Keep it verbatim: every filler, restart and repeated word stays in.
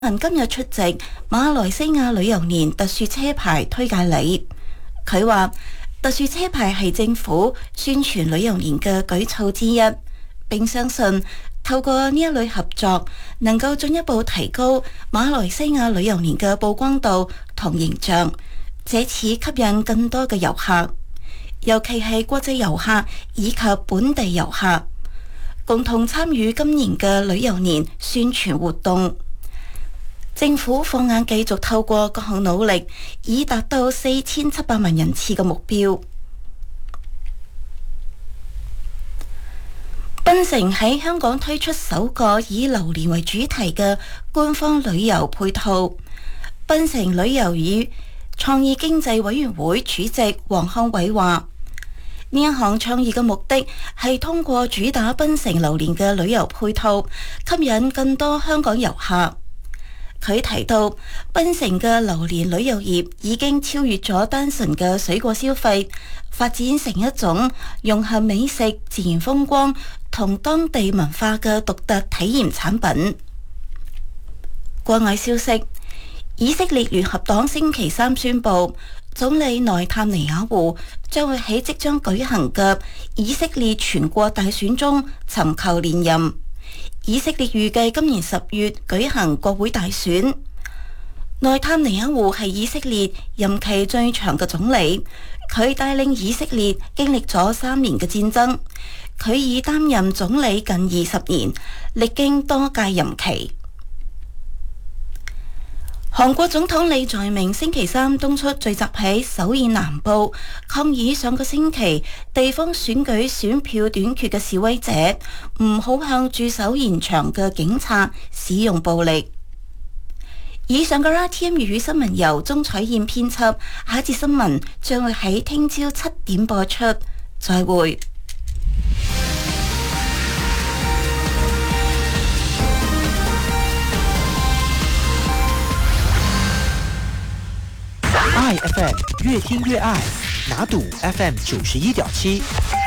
人今日出席馬來西亞旅遊年特殊車牌推介禮，佢話特殊車牌係政府宣傳旅遊年嘅舉措之一，並相信透過呢一類合作，能夠進一步提高馬來西亞旅遊年嘅曝光度同形象，借此吸引更多嘅遊客，尤其係國際遊客以及本地遊客，共同參與今年嘅旅遊年宣傳活動。政府放眼繼續透過各項努力，以達到四千七百萬人次嘅目標。檳城喺香港推出首個以榴蓮為主題嘅官方旅遊配套。檳城旅遊與創意經濟委員會主席黃康偉話：呢一項創意嘅目的係通過主打檳城榴蓮嘅旅遊配套，吸引更多香港遊客。佢提到，檳城嘅榴蓮旅遊業已經超越咗單純嘅水果消費，發展成一種融合美食、自然風光同當地文化嘅獨特體驗產品。國外消息，以色列聯合黨星期三宣布，總理內塔尼亞胡將會喺即將舉行嘅以色列全國大選中尋求連任。以色列預計今年十月舉行國會大選。內塔尼亞胡係以色列任期最長嘅總理，佢帶領以色列經歷咗三年嘅戰爭，佢已擔任總理近二十年，歷經多屆任期。韓國總統李在明星期三敦促聚集喺首爾南部抗議上個星期地方選舉選票短缺嘅示威者，唔好向駐守現場嘅警察使用暴力。以上嘅 R T M 粵語新聞由鍾彩燕編輯，下一節新聞將會喺聽朝七點播出。再會。 愛 F M 越聽越愛，拿督 F M 九十一點七。